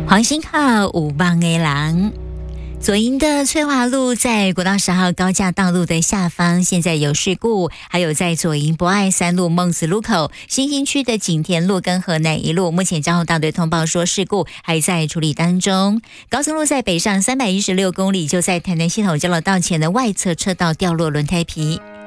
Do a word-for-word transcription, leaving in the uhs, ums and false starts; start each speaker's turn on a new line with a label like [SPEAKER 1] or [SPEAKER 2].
[SPEAKER 1] 黄兴号五棒 A 郎。左营的翠华路在国道十号高架道路的下方，现在有事故，还有在左营博爱三路孟子路口、新兴区的景田路跟河南一路，目前交通大队通报说事故还在处理当中。高速路在北上三百一十六公里，就在台南系统交流道前的外侧车道掉落轮胎皮。